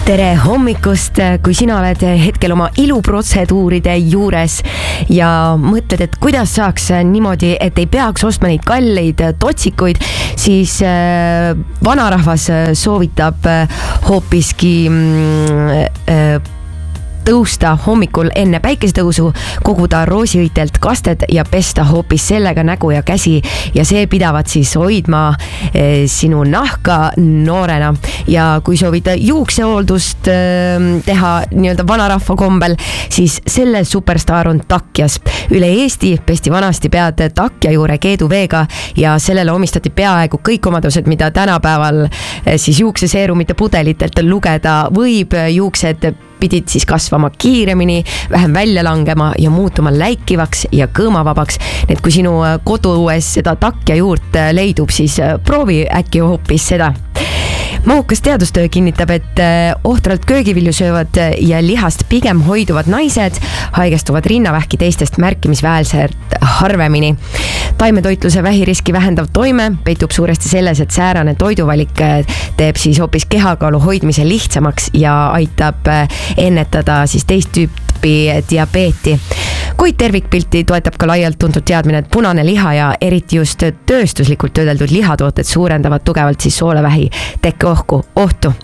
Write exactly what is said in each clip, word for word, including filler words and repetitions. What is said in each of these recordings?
tere hommikust, kui sina oled hetkel oma iluprotseduuride juures ja mõtled, et kuidas saaks niimoodi, et ei peaks ostma neid kalleid totsikuid, siis vanarahvas soovitab hoopiski tõusta hommikul enne päikesetõusu, koguda roosiõitelt kasted ja pesta hoopis sellega nägu ja käsi ja see pidavat siis hoidma eh, sinu nahka noorena. Ja kui soovid juuksehooldust eh, teha nii-öelda vanarahva kombel, siis selle superstaar on takjas. Üle Eesti pesti vanasti pead takja juure keeduveega ja sellele omistati peaaegu kõik omadused, mida tänapäeval eh, siis juukseseerumite pudelitelt lugeda võib. Juuksed pidid siis kasvama kiiremini, vähem välja langema ja muutuma läikivaks ja kõõmavabaks. Nii et kui sinu koduões seda takja juurt leidub, siis proovi äkki hoopis seda. Mahukas teadustöö kinnitab, et ohtralt köögivilju söövad ja lihast pigem hoiduvad naised haigestuvad rinnavähki teistest märkimisväärselt harvemini. Taimetoitluse vähiriski vähendav toime peitub suuresti selles, et säärane toiduvalik teeb siis hoopis kehakaalu hoidmise lihtsamaks ja aitab ennetada siis teist tüüpi diabeeti. Kuid tervikpilti toetab ka laialt tuntud teadmine, et punane liha ja eriti just tööstuslikult töödeldud lihatooted suurendavad tugevalt siis soolevähi tekkeohku ohtu.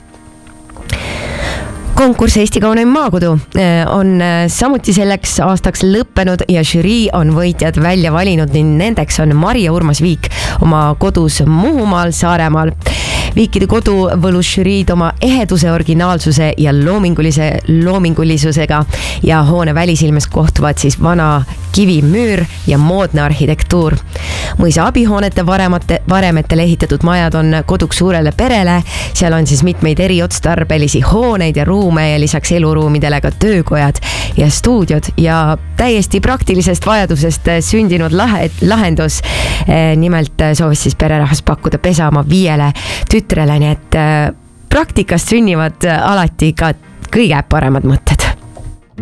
Konkurss Eesti kauneim maakodu on samuti selleks aastaks lõppenud ja žürii on võitjad välja valinud ning nendeks on Maria Urmas Viik oma kodus Muhumaal, Saaremaal. Viikide kodu võlus žüriid oma eheduse, originaalsuse ja loomingulise loomingulisusega ja hoone välisilmes kohtuvad siis vana kivimüür ja moodne arhitektuur. Mõisa abihoonete varemate, varemetele ehitatud majad on koduks suurele perele, seal on siis mitmeid eriotstarbelisi hooneid ja ruume ja lisaks eluruumidele ka töökojad ja stuudiod ja täiesti praktilisest vajadusest sündinud lahe, lahendus. Nimelt soovis siis pererahvas pakkuda pesa oma viiele tütrele, nii et praktikast sünnivad alati ka kõige paremad mõtted.